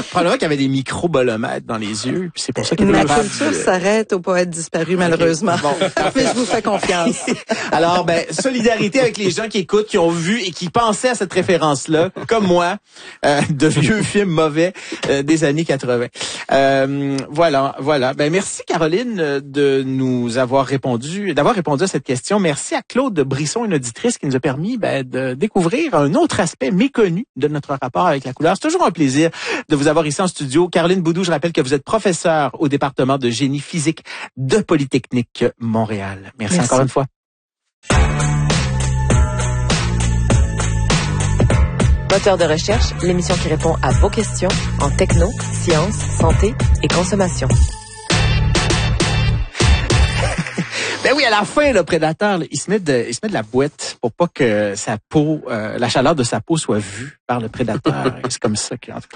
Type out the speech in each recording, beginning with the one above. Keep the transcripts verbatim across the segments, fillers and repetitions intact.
Probablement qu'il y avait des microbolomètres dans les yeux, puis c'est pour ça qu'il était Ma capable culture de... s'arrête aux poètes disparus, malheureusement. Bon, Mais je vous fais confiance. Alors, ben, solidarité avec les gens qui écoutent, qui ont vu et qui pensaient à cette référence-là, comme moi, euh, de vieux films mauvais euh, des années quatre-vingt. Euh, voilà, voilà. Ben, merci Caroline de nous avoir répondu, d'avoir répondu à cette question. Merci à Claude Brisson, une auditrice qui nous a permis ben, de découvrir un autre aspect méconnu de notre rapport avec la couleur. C'est toujours un plaisir de vous avoir ici en studio. Caroline Boudou, je rappelle que vous êtes professeure au département de génie physique de Polytechnique Montréal. Merci, Merci. encore une fois. Moteur de recherche, l'émission qui répond à vos questions en techno, sciences, santé et consommation. Ben oui, à la fin, le prédateur, là, il se met de, il se met de la boîte pour pas que sa peau, euh, la chaleur de sa peau soit vue par le prédateur. C'est comme ça que, en tout cas,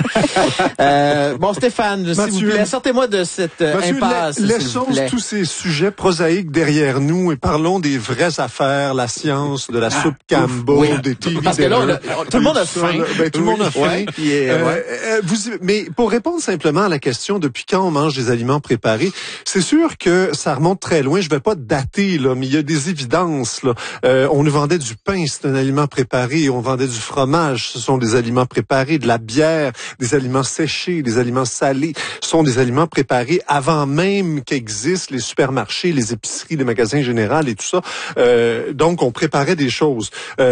bref. euh, bon, Stéphane, Mathieu, s'il vous plaît, sortez-moi de cette euh, Mathieu, impasse. La, laissons tous ces sujets prosaïques derrière nous et parlons des vraies affaires, la science, de la soupe Campbell, oui. des T V. Parce que là, on a, on, tout le monde a faim. Ben, tout le monde a faim. Ouais, puis, euh, ouais. euh, vous, mais pour répondre simplement à la question, depuis quand on mange des aliments préparés, c'est sûr que ça remonte très loin. Je vais pas dater, là, mais il y a des évidences. Là. Euh, on nous vendait du pain, c'est un aliment préparé. On vendait du fromage, ce sont des aliments préparés. De la bière, des aliments séchés, des aliments salés, ce sont des aliments préparés avant même qu'existent les supermarchés, les épiceries, les magasins généraux et tout ça. Euh, donc, on préparait des choses.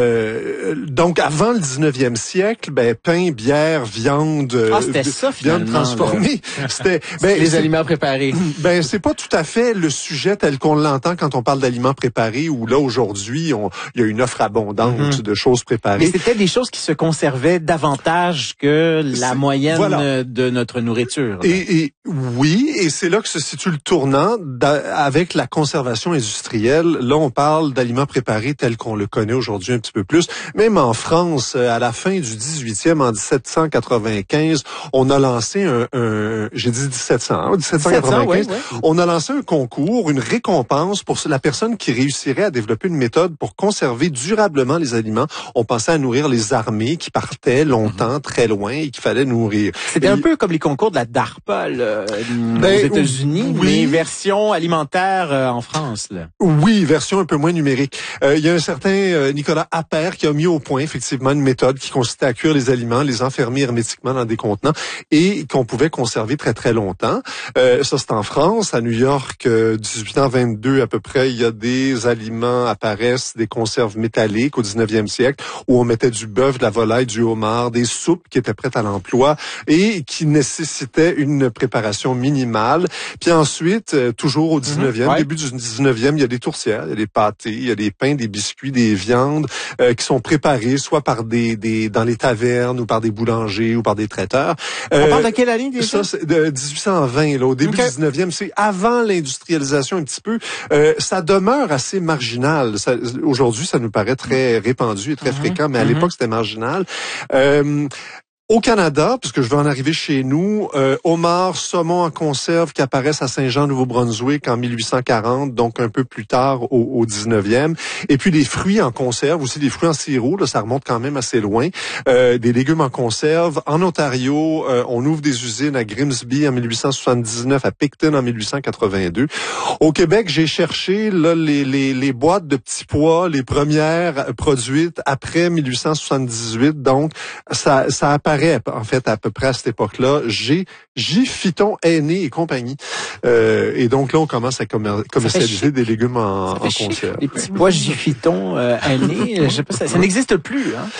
Euh, donc, avant le dix-neuvième siècle, ben pain, bière, viande, ah, c'était ça, viande transformée. C'était ben, les aliments préparés. Ben, c'est pas tout à fait le sujet tel qu'on l'entend quand on parle d'aliments préparés, où là, aujourd'hui, on, il y a une offre abondante mm-hmm. de choses préparées. Mais c'était des choses qui se conservaient davantage que la c'est, moyenne voilà. de notre nourriture. Et, et oui, et c'est là que se situe le tournant avec la conservation industrielle. Là, on parle d'aliments préparés tels qu'on le connaît aujourd'hui un petit peu plus. Même en France, à la fin du dix-huitième, en dix-sept cent quatre-vingt-quinze, on a lancé un, un j'ai dit dix-sept cents, hein, dix-sept cent quatre-vingt-quinze, dix-sept cents, ouais, ouais. On a lancé un concours, une récompense pour la personne qui réussirait à développer une méthode pour conserver durablement les aliments. On pensait à nourrir les armées qui partaient longtemps, mm-hmm. très loin, et qu'il fallait nourrir. C'était et... un peu comme les concours de la DARPA là, ben, aux États-Unis, oui. mais version alimentaire euh, en France. Là. Oui, version un peu moins numérique. Euh, il y a un certain euh, Nicolas Appert qui a mis au point effectivement une méthode qui consistait à cuire les aliments, les enfermer hermétiquement dans des contenants et qu'on pouvait conserver très très longtemps. Euh, ça c'est en France, à New York, euh, dix-huit cent vingt-deux à peu près, il y a des aliments apparaissent, des conserves métalliques au dix-neuvième siècle où on mettait du bœuf, de la volaille, du homard, des soupes qui étaient prêtes à l'emploi et qui nécessitaient une préparation minimale. Puis ensuite, euh, toujours au dix-neuvième, mmh, ouais. début du dix-neuvième, il y a des tourtières, il y a des pâtés, il y a des pains, des biscuits, des viandes euh, qui sont préparées soit par des, des dans les tavernes ou par des boulangers ou par des traiteurs. Euh, on parle de quelle année déjà? Ça, c'est de dix-huit cent vingt, là, au début okay. du dix-neuvième, c'est avant l'industrialisation un petit peu. Euh, ça demeure assez marginal. Ça, aujourd'hui, ça nous paraît très répandu et très mm-hmm. fréquent, mais à mm-hmm. l'époque, c'était marginal. Euh, Au Canada, puisque je vais en arriver chez nous, euh, homard, saumon en conserve qui apparaissent à Saint-Jean, Nouveau-Brunswick en mille huit cent quarante, donc un peu plus tard au, au dix-neuvième. Et puis des fruits en conserve, aussi des fruits en sirop, là, ça remonte quand même assez loin. Euh, des légumes en conserve. En Ontario, euh, on ouvre des usines à Grimsby en mille huit cent soixante-dix-neuf, à Picton en mille huit cent quatre-vingt-deux. Au Québec, j'ai cherché là les, les, les boîtes de petits pois, les premières produites après mille huit cent soixante-dix-huit, donc ça, ça apparaît en fait, à peu près à cette époque-là, G, J. Phyton, Aîné et compagnie. Euh, et donc là, on commence à commer- commercialiser des légumes en, en conserve. Les petits pois J. Phyton, euh, Aîné, je sais pas, ça, ça n'existe plus, hein?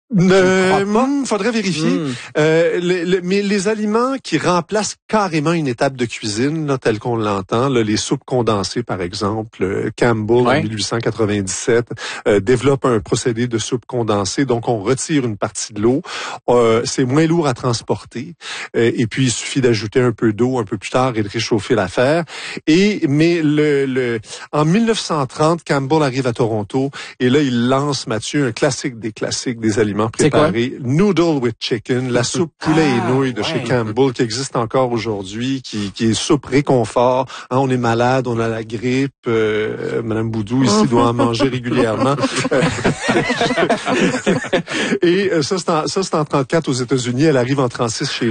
Euh, hmm, faudrait vérifier. Mm. Euh, le, le, mais les aliments qui remplacent carrément une étape de cuisine, là, tel qu'on l'entend, là, les soupes condensées, par exemple, euh, Campbell ouais. en mille huit cent quatre-vingt-dix-sept euh, développe un procédé de soupe condensée. Donc, on retire une partie de l'eau. Euh, c'est moins lourd à transporter. Euh, et puis, il suffit d'ajouter un peu d'eau un peu plus tard et de réchauffer l'affaire. Et mais le, le en mille neuf cent trente, Campbell arrive à Toronto et là, il lance, Mathieu, un classique des classiques des aliments préparé, Noodle with Chicken, la soupe poulet ah, et nouilles de ouais. chez Campbell qui existe encore aujourd'hui, qui, qui est soupe réconfort. Hein, on est malade, on a la grippe. Euh, Madame Boudou ici doit en manger régulièrement. Et ça c'est en, ça c'est en trente-quatre aux États-Unis. Elle arrive en trente-six chez